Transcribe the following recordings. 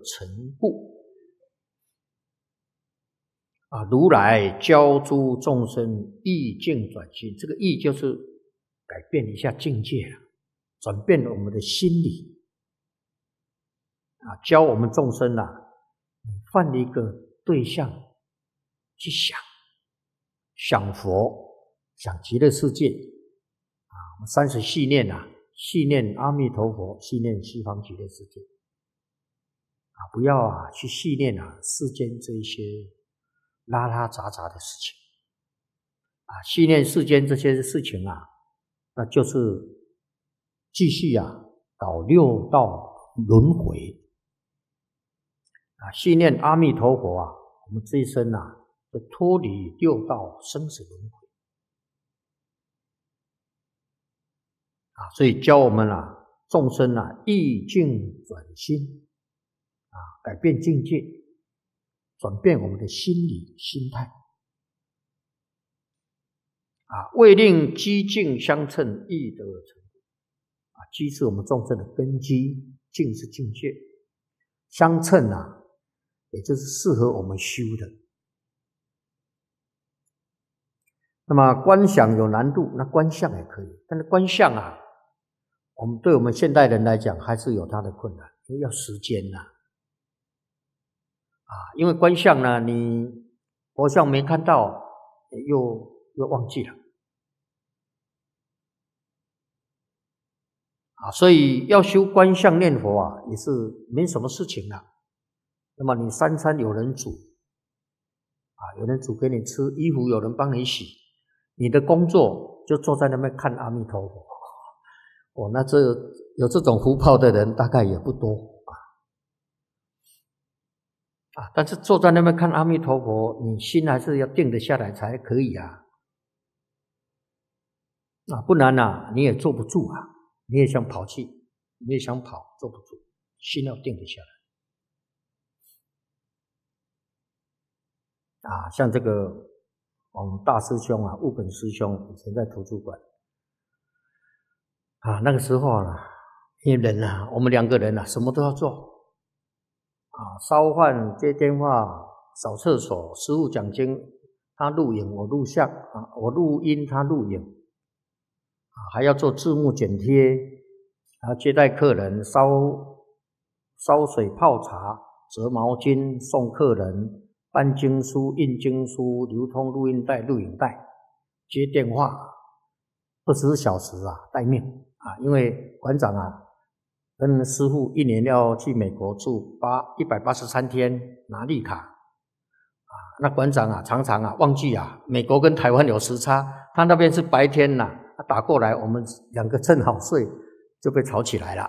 成故。如来教诸众生意境转心，这个意就是改变一下境界了，转变我们的心理教我们众生换一个对象去想佛，想极乐世界我们30系念系念阿弥陀佛，系念西方极乐世界不要去系念世间这一些拉拉杂杂的事情系念世间这些事情那就是继续搞6道轮回系念阿弥陀佛我们这一生就脱离6道生死轮回所以教我们众生意境转心改变境界，转变我们的心理心态为令机境相称，易得成机是我们众生的根基，境是境界，相称也就是适合我们修的。那么观想有难度，那观相也可以，但是观相我们对我们现代人来讲还是有它的困难，因为要时间因为观相你佛像没看到又忘记了所以要修观相念佛也是没什么事情那么你三餐有人煮有人煮给你吃，衣服有人帮你洗，你的工作就坐在那边看阿弥陀佛那有这种福报的人大概也不多但是坐在那边看阿弥陀佛，你心还是要定得下来才可以不然你也坐不住你也想跑去，你也想跑，坐不住，心要定得下来像这个我们大师兄悟本师兄以前在图书馆那个时候因为人我们2个人什么都要做烧饭、接电话、扫厕所，师父讲经，他录影我录像我录音他录影还要做字幕剪贴接待客人，烧水泡茶，折毛巾，送客人，办经书、印经书，流通录音带、录影带，接电话，24小时待命因为馆长跟师父1年要去美国住183天拿绿卡那馆长常常忘记美国跟台湾有时差，他那边是白天他打过来，我们2个正好睡，就被吵起来了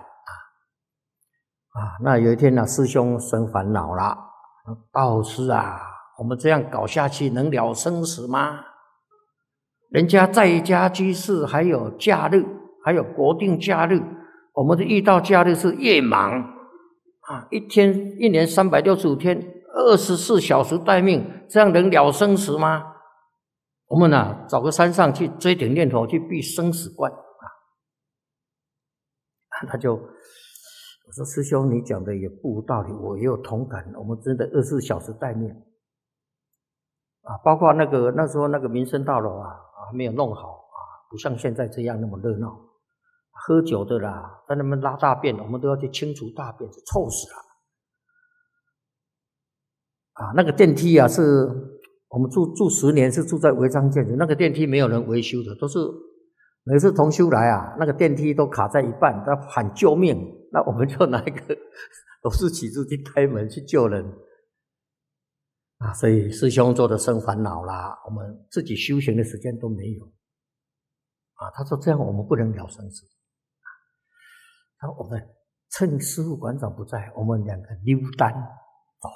那有一天师兄生烦恼了，大师我们这样搞下去能了生死吗？人家在家居士还有假日，还有国定假日，我们的遇到假日是夜忙1年365天24小时待命，这样能了生死吗？我们找个山上去追顶念头，去闭生死关我说师兄你讲的也不无道理，我也有同感，我们真的24小时待命包括那时候那个民生大楼还没有弄好不像现在这样那么热闹，喝酒的在那边拉大便，我们都要去清除大便，臭死了那个电梯是我们住10年，是住在违章建筑，那个电梯没有人维修的，都是每次同修来那个电梯都卡在一半，他喊救命，那我们就拿一个螺丝起子去开门去救人所以师兄做的生烦恼啦，我们自己修行的时间都没有他说这样我们不能了生死他说我们趁师父馆长不在，我们2个溜单走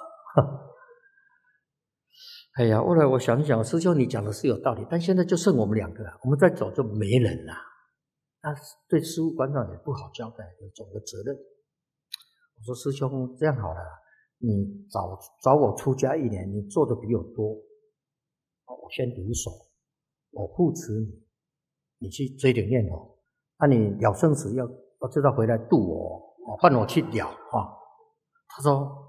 哎呀，后来我想想，师兄你讲的是有道理，但现在就剩我们2个我们再走就没人了那对师父馆长也不好交代，有总的责任。我说师兄这样好了，你找我出家1年，你做的比我多我先留守，我护持你，你去追点念头你了生死要知道回来度我换我去了他说